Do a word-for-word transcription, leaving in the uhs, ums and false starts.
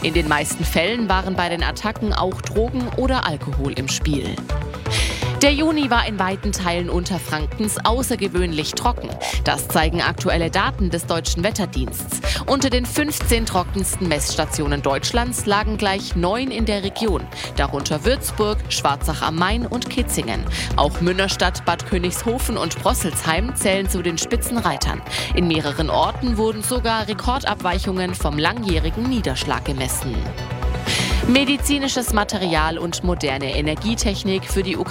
In den meisten Fällen waren bei den Attacken auch Drogen oder Alkohol im Spiel. Der Juni war in weiten Teilen Unterfrankens außergewöhnlich trocken. Das zeigen aktuelle Daten des Deutschen Wetterdienstes. Unter den fünfzehn trockensten Messstationen Deutschlands lagen gleich neun in der Region, darunter Würzburg, Schwarzach am Main und Kitzingen. Auch Münnerstadt, Bad Königshofen und Brosselsheim zählen zu den Spitzenreitern. In mehreren Orten wurden sogar Rekordabweichungen vom langjährigen Niederschlag gemessen. Medizinisches Material und moderne Energietechnik für die Ukraine.